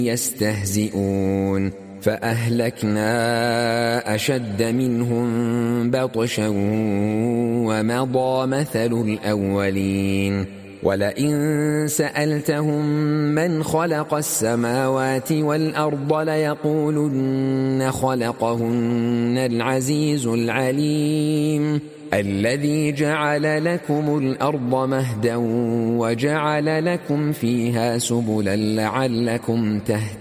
يستهزئون فأهلكنا أشد منهم بطشا ومضى مثل الأولين ولئن سألتهم من خلق السماوات والأرض ليقولن خلقهن العزيز العليم الذي جعل لكم الأرض مهدا وجعل لكم فيها سبلا لعلكم تهتدون